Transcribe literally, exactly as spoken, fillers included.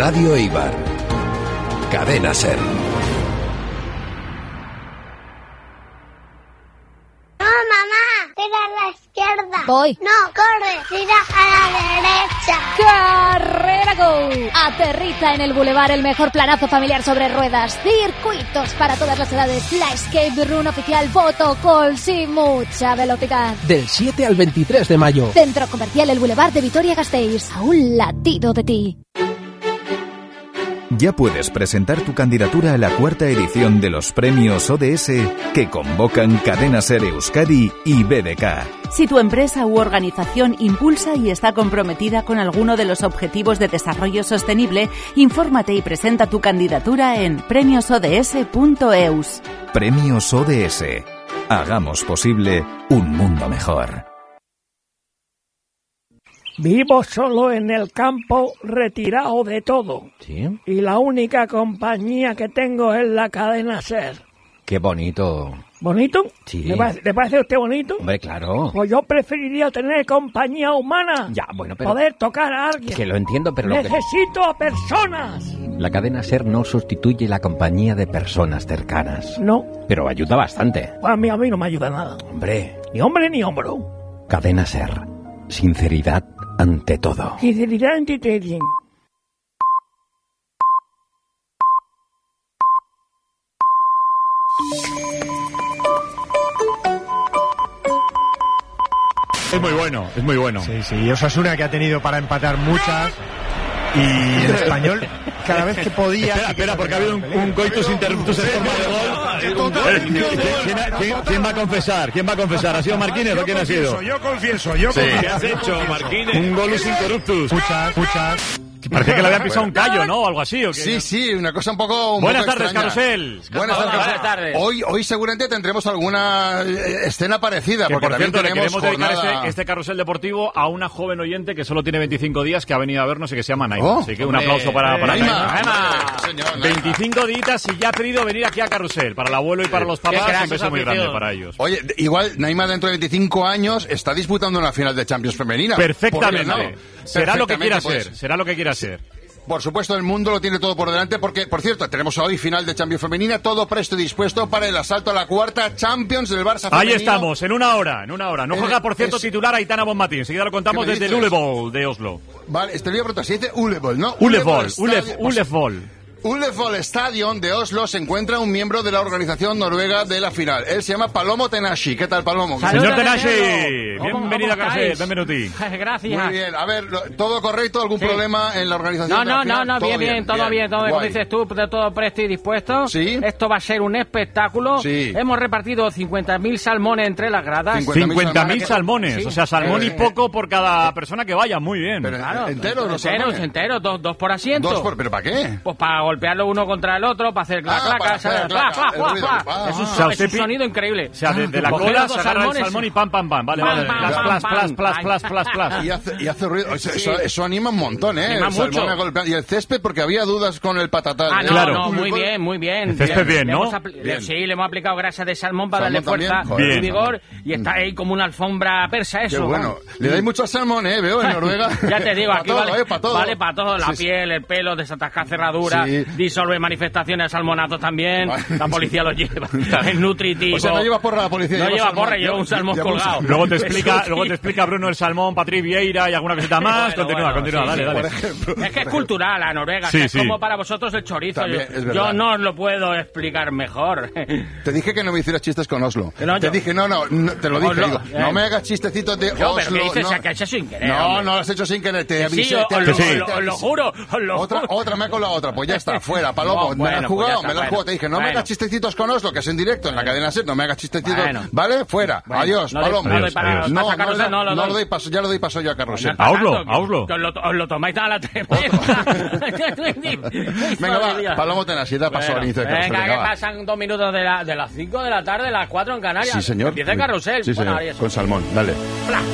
Radio Eibar. Cadena Ser. No, mamá, tira a la izquierda. Voy. No, corre, tira a la derecha. ¡Carrera Go! Aterriza en el Boulevard el mejor planazo familiar sobre ruedas. Circuitos para todas las edades. La Escape Run oficial, photocalls y mucha velocidad. Del siete al veintitrés de mayo. Centro Comercial El Boulevard de Vitoria-Gasteiz. A un latido de ti. Ya puedes presentar tu candidatura a la cuarta edición de los premios O D S que convocan Cadena Ser Euskadi y B D K. Si tu empresa u organización impulsa y está comprometida con alguno de los objetivos de desarrollo sostenible, infórmate y presenta tu candidatura en premios o d s punto e u s. Premios O D S. Hagamos posible un mundo mejor. Vivo solo en el campo, retirado de todo. ¿Sí? Y la única compañía que tengo es la Cadena Ser. Qué bonito. ¿Bonito? Sí. ¿Le parece, ¿le parece a usted bonito? Hombre, claro. Pues yo preferiría tener compañía humana. Ya, bueno, pero... Poder tocar a alguien. Que lo entiendo, pero... Lo que... Necesito a personas. La Cadena Ser no sustituye la compañía de personas cercanas. No. Pero ayuda bastante. Pues a mí, a mí no me ayuda nada. Hombre. Ni hombre ni hombro. Cadena Ser. Sinceridad ante todo. Sinceridad ante todo. Es muy bueno, es muy bueno. Sí, sí, y Osasuna que ha tenido para empatar muchas. Y el Español, cada vez que podía... Espera, espera, porque ha habido un, un coitus interruptus en forma de gol. ¿Quién, quién, ¿Quién va a confesar? ¿Quién va a confesar? ¿Ha sido Marquínez o quién ha sido? Yo confieso, yo sí. confieso. ¿Qué has hecho, Marquínez? Un golus interruptus. Muchas, muchas... Parecía que le habían pisado un callo, ¿no? O algo así. ¿o qué? Sí, sí, una cosa un poco... Un Buenas poco tardes, extraña. Carrusel. Buenas tardes. Buenas tardes. Hoy, hoy seguramente tendremos alguna escena parecida. Que, porque por cierto, le tenemos queremos dedicar jornada... este, este carrusel deportivo a una joven oyente que solo tiene veinticinco días, que ha venido a vernos y que se llama Naima. Oh, Así que un aplauso para, para Naima. Naima. Naima. Señor, Naima. veinticinco días y ya ha pedido venir aquí a Carrusel. Para el abuelo y para los papás, un beso muy grande para ellos. Oye, igual Naima dentro de veinticinco años está disputando una final de Champions femenina. Perfectamente. No? Será lo que quiera pues. ser. Será lo que quiera ser. Por supuesto, el mundo lo tiene todo por delante porque, por cierto, tenemos hoy final de Champions femenina, todo presto y dispuesto para el asalto a la cuarta Champions del Barça femenino. Ahí estamos, en una hora, en una hora. No En juega, por cierto, es... titular Aitana Bonmatí. Enseguida lo contamos desde el Ullevål de Oslo. Vale, este libro se dice Ullevål, ¿no? Ullevål, Ullevål. Ullevål. Ullevål Stadion de Oslo se encuentra un miembro de la organización noruega de la final. Él se llama Palomo Tenashi. ¿Qué tal, Palomo? Señor Tenashi, bienvenido a Carrusel, bienvenuti. Gracias. Muy bien, a ver, ¿todo correcto? ¿Algún sí. problema en la organización? No, de la no, final? no, no, bien, bien, bien, todo bien, bien todo bien, como dices tú, todo presto y dispuesto. Sí. Esto va a ser un espectáculo. Sí. Hemos repartido cincuenta mil salmones entre las gradas. cincuenta mil salmones, sí. O sea, salmón eh, y poco por cada persona que vaya, muy bien. Pero claro, enteros, los enteros, enteros, dos, dos por asiento. Dos por, ¿pero para qué? Pues para golpearlo uno contra el otro, para hacer clac, ah, clac, hacer clac, clac, clac, clac. Ah, Es un, o sea, es un sonido increíble. O sea, de, de la cola se agarra el salmón y pam, pam, pam. Vale, vale. Plas, plas, plas, plas, plas, plas, plas. Y hace, y hace ruido. Eso, eso, eso anima un montón, ¿eh? Anima el salmón mucho. golpeando. Y el césped, porque había dudas con el patatal. Ah, no, claro. no, muy bien, muy bien. El césped bien, ¿no? Bien. Sí, le hemos aplicado grasa de salmón para salmón darle fuerza también, y vigor. Y está ahí como una alfombra persa, eso. Qué bueno. Le dais mucho salmón, ¿eh? Veo en Noruega. Ya te digo, aquí todo, vale, eh, para todo. vale para todo. La sí, piel, el pelo, desatascar cerraduras, sí. disolver manifestaciones de salmonato también. La policía lo lleva. Es nutritivo. O sea, no lleva porra la policía. No lleva salmón. porra, lleva un salmón lleva colgado. Un luego te explica, luego te explica Bruno el salmón, Patrick Vieira y alguna cosita más. Bueno, continúa, bueno, continúa, sí, dale, sí, dale. Por ejemplo. Es que es cultural la Noruega, Sí, o sea, es sí. como para vosotros el chorizo. También, yo, es verdad. yo no os lo puedo explicar mejor. Te dije que no me hicieras chistes con Oslo. No, te yo- dije, no, no, no, te lo dije. Oslo, digo, eh. no me hagas chistecitos de No, Oslo. pero ¿qué dices? no. O sea, que has hecho sin querer. No, hombre. no lo has hecho sin querer. Te Que avisé. sí, os, te os lo, avisé, os lo- te os lo avisé. juro, os lo Otra, juro. otra, me ha colado otra. Pues ya está, fuera, Palomo. No, me la bueno, has jugado, pues ya está, me la has bueno. jugado. Te dije, no me Bueno. hagas chistecitos con Oslo, que es en directo en la cadena SER. No me hagas chistecitos. Bueno. ¿Vale? Fuera. Bueno, Adiós, no doy- Palomo. no doy para- Adiós. No, pasa, no, Carrusel, no, no lo no doy. lo doy paso, ya lo doy paso yo a Carrusel. A Oslo, Tanto, a Oslo. Que os lo, os lo tomáis a la tremenda. Venga, va, Palomo Tenashi, da paso Bueno, al inicio de Carrusel. venga, venga, que va. pasan dos minutos de, la, de las cinco de la tarde, las cuatro en Canarias. Sí, señor. Empieza el carrusel. Sí, Bueno, señor. ahí eso. Con salmón, dale. Fla.